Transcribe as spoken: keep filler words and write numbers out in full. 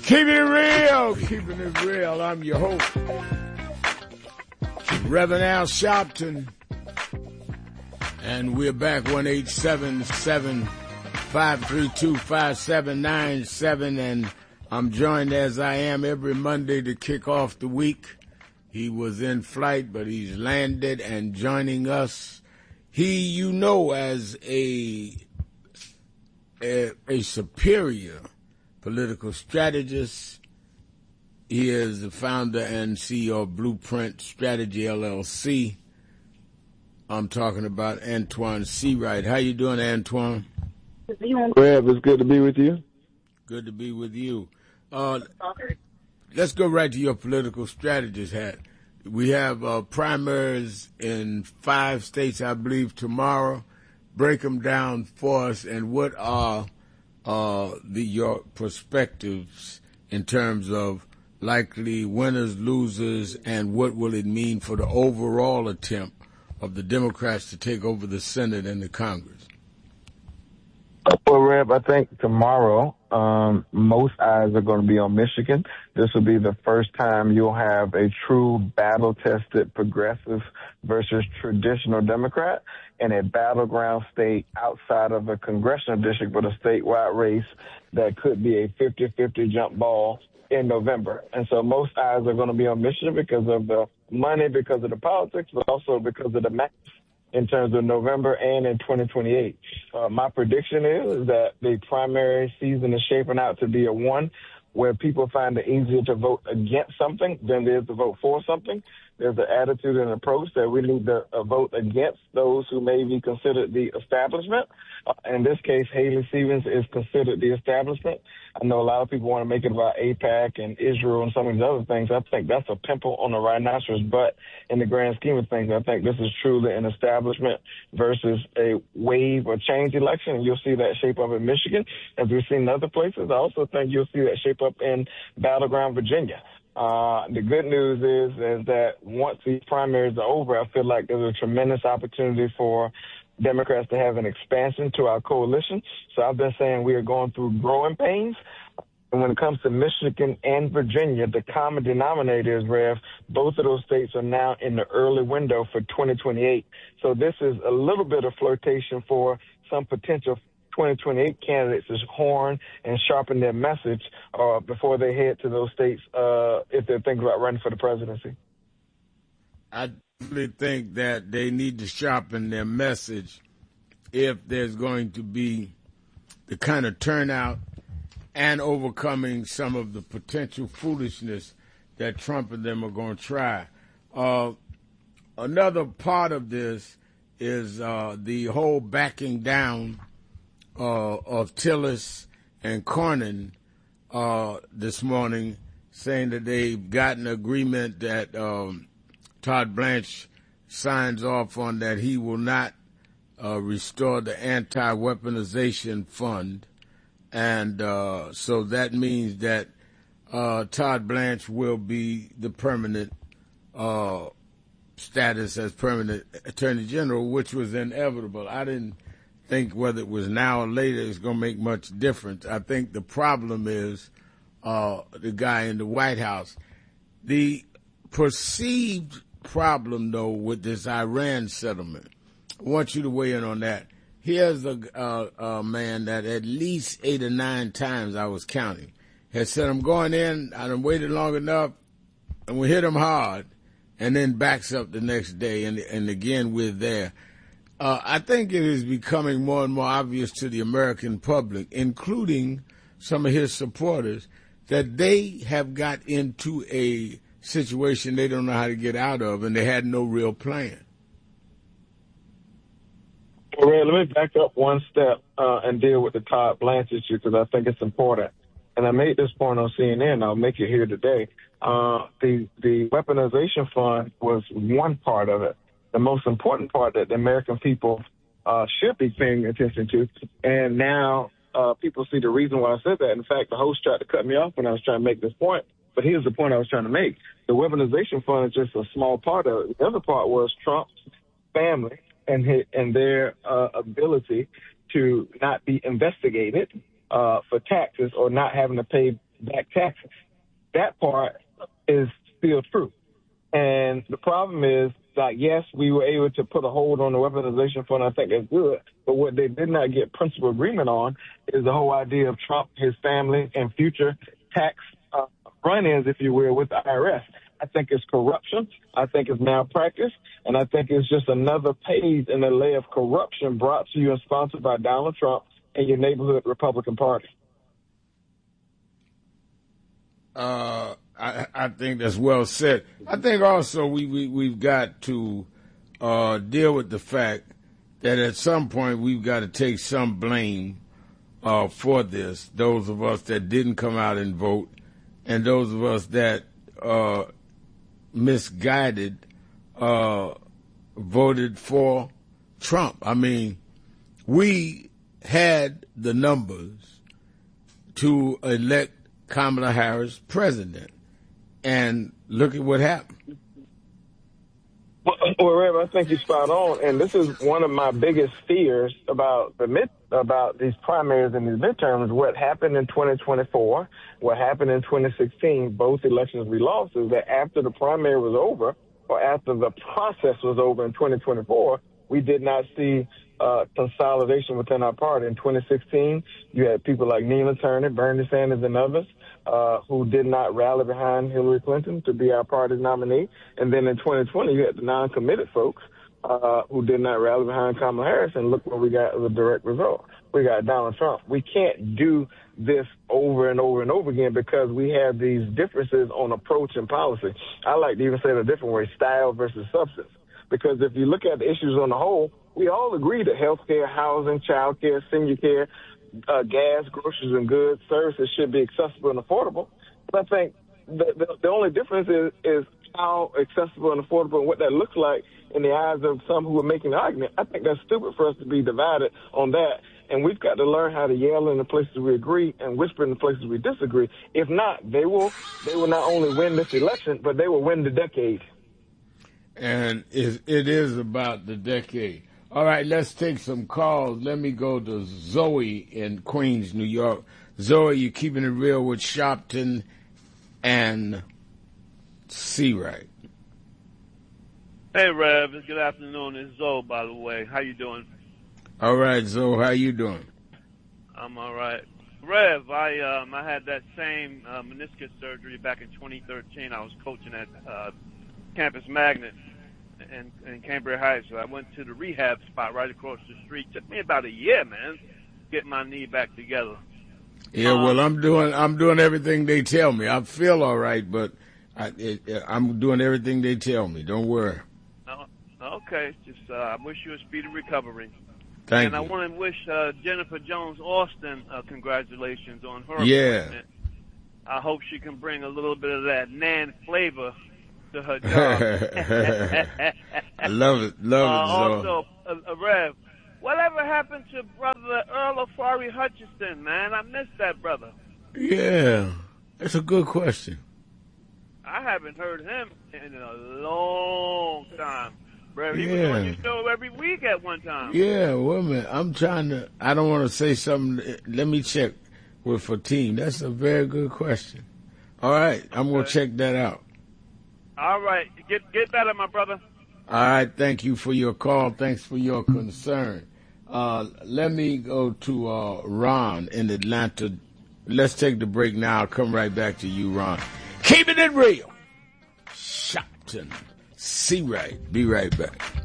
Keeping it real, keeping it real. I'm your host, Reverend Al Sharpton, and we're back one eight seven seven, five three two, five seven nine seven, and I'm joined as I am every Monday to kick off the week. He was in flight, but he's landed and joining us. He, you know, as a a, a superior political strategist. He is the founder and C E O of Blueprint Strategy, L L C. I'm talking about Antoine Seawright. How you doing, Antoine? Reb, it's good to be with you. Good to be with you. Uh, let's go right to your political strategist hat. We have uh, primaries in five states, I believe, tomorrow. Break them down for us, and what are uh, the your perspectives in terms of likely winners, losers, and what will it mean for the overall attempt of the Democrats to take over the Senate and the Congress? Well, Reb, I think tomorrow um, most eyes are going to be on Michigan. This will be the first time you'll have a true battle-tested progressive versus traditional Democrat in a battleground state outside of a congressional district, but a statewide race that could be a fifty-fifty jump ball in November. And so most eyes are going to be on Michigan because of the money, because of the politics, but also because of the math in terms of November and in twenty twenty-eight. Uh, my prediction is, is that the primary season is shaping out to be a one where people find it easier to vote against something than it is to vote for something. There's an attitude and approach that we need to uh, vote against those who may be considered the establishment. Uh, in this case, Haley Stevens is considered the establishment. I know a lot of people want to make it about AIPAC and Israel and some of these other things. I think that's a pimple on the rhinoceros, but in the grand scheme of things, I think this is truly an establishment versus a wave or change election, and you'll see that shape up in Michigan, as we've seen in other places. I also think you'll see that shape up in battleground Virginia. Uh, the good news is, is that once these primaries are over, I feel like there's a tremendous opportunity for Democrats to have an expansion to our coalition. So I've been saying we are going through growing pains. And when it comes to Michigan and Virginia, the common denominator is, Rev, both of those states are now in the early window for twenty twenty-eight. So this is a little bit of flirtation for some potential twenty twenty-eight candidates to horn and sharpen their message uh, before they head to those states uh, if they're thinking about running for the presidency. I definitely think that they need to sharpen their message if there's going to be the kind of turnout and overcoming some of the potential foolishness that Trump and them are going to try. Uh, another part of this is uh, the whole backing down uh, of Tillis and Cornyn uh, this morning, saying that they've gotten agreement that um, Todd Blanche signs off on, that he will not uh, restore the anti-weaponization fund. And uh, so that means that uh, Todd Blanche will be the permanent uh, status as permanent attorney general, which was inevitable. I didn't think whether it was now or later it's going to make much difference. I think the problem is uh, the guy in the White House. The perceived problem, though, with this Iran settlement, I want you to weigh in on that. Here's a, uh, a man that at least eight or nine times, I was counting, has said, I'm going in, I done waited long enough, and we hit him hard, and then backs up the next day, and, and again, we're there. Uh, I think it is becoming more and more obvious to the American public, including some of his supporters, that they have got into a situation they don't know how to get out of, and they had no real plan. Well, Ray, let me back up one step uh, and deal with the Todd Blanche issue, because I think it's important. And I made this point on C N N. I'll make it here today. Uh, the the weaponization fund was one part of it. The most important part that the American people uh, should be paying attention to. And now uh, people see the reason why I said that. In fact, the host tried to cut me off when I was trying to make this point. But here's the point I was trying to make. The weaponization fund is just a small part of it. The other part was Trump's family and his, and their uh, ability to not be investigated uh, for taxes or not having to pay back taxes. That part is still true. And the problem is, like, yes, we were able to put a hold on the weaponization fund. I think that's good. But what they did not get principal agreement on is the whole idea of Trump, his family, and future tax uh, run-ins, if you will, with the I R S. I think it's corruption. I think it's malpractice. And I think it's just another page in the layer of corruption brought to you and sponsored by Donald Trump and your neighborhood Republican Party. Uh, I, I think that's well said. I think also we, we, we've got to uh, deal with the fact that at some point we've got to take some blame uh, for this, those of us that didn't come out and vote and those of us that uh, misguided uh, voted for Trump. I mean, we had the numbers to elect Kamala Harris president, and look at what happened. Well, well, Rev, I think you're spot on, and this is one of my biggest fears about the mid about these primaries and these midterms. What happened in twenty twenty-four, what happened in twenty sixteen, both elections we lost, is that after the primary was over, or after the process was over in twenty twenty-four, we did not see uh, consolidation within our party. In twenty sixteen, you had people like Nina Turner, Bernie Sanders, and others uh, who did not rally behind Hillary Clinton to be our party's nominee. And then in twenty twenty, you had the non-committed folks uh, who did not rally behind Kamala Harris, and look what we got as a direct result. We got Donald Trump. We can't do this over and over and over again because we have these differences on approach and policy. I like to even say it a different way, style versus substance. Because if you look at the issues on the whole, we all agree that health care, housing, child care, senior care, uh, gas, groceries, and goods, services should be accessible and affordable. But I think the, the, the only difference is, is how accessible and affordable and what that looks like in the eyes of some who are making the argument. I think that's stupid for us to be divided on that. And we've got to learn how to yell in the places we agree and whisper in the places we disagree. If not, they will they will not only win this election, but they will win the decade. And it, it is about the decade. All right, let's take some calls. Let me go to Zoe in Queens, New York. Zoe, you're keeping it real with Sharpton and Seawright. Hey, Rev. Good afternoon. It's Zoe, by the way. How you doing? All right, Zoe. How you doing? I'm all right. Rev, I um, I had that same uh, meniscus surgery back in twenty thirteen. I was coaching at uh, Campus Magnet in, in Cambria Heights. So I went to the rehab spot right across the street. Took me about a year, man, to get my knee back together. Yeah, um, well, I'm doing I'm doing everything they tell me. I feel all right, but I, it, I'm doing everything they tell me. Don't worry. Uh, okay, just uh, I wish you a speedy recovery. Thank and you. I want to wish uh, Jennifer Jones-Austin uh, congratulations on her yeah. appointment. I hope she can bring a little bit of that Nan flavor to her job. I love it. Love uh, it, Zoe. Also, uh, uh, Rev, whatever happened to brother Earl Afari Hutchinson, man? I missed that brother. Yeah, that's a good question. I haven't heard him in a long time. Bro, he yeah. was on your show every week at one time. Yeah, well, man, I'm trying to, I don't want to say something. Let me check with Fatim. That's a very good question. All right, I'm okay. going to check that out. All right, get get better, my brother. All right, thank you for your call. Thanks for your concern. Uh, let me go to uh, Ron in Atlanta. Let's take the break now. I'll come right back to you, Ron. Keeping it real. Shopton. Seawright. Be right back.